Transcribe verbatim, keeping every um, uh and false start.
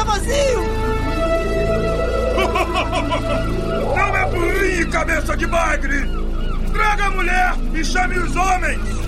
vazio! Não é burrinho, cabeça de bagre! Traga a mulher e chame os homens!